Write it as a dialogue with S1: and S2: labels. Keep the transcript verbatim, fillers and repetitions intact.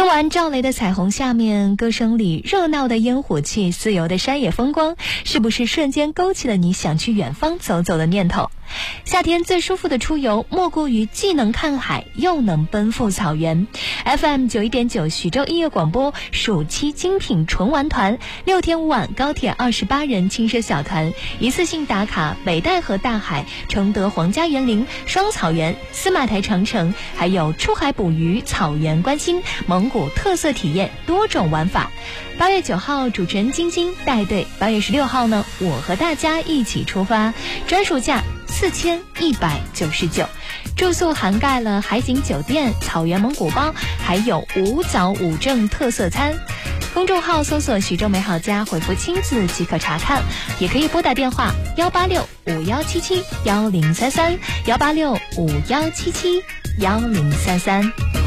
S1: 完赵雷的彩虹下面，歌声里热闹的烟火气，自由的山野风光，是不是瞬间勾起了你想去远方走走的念头？夏天最舒服的出游，莫过于既能看海，又能奔赴草原。F M 九一点九徐州音乐广播暑期精品纯玩团，六天五晚高铁二十八人轻奢小团，一次性打卡北戴河大海、承德皇家园林、双草原、司马台长城，还有出海捕鱼、草原观星、蒙古特色体验，多种玩法。八月九号，主持人晶晶带队；八月十六号呢，我和大家一起出发，专属价四千一百九十九，住宿涵盖了海景酒店、草原蒙古包，还有五早五正特色餐。公众号搜索徐州美好家，回复亲自即可查看，也可以拨打电话幺八六五幺七七幺零三三幺八六五幺七七幺零三三。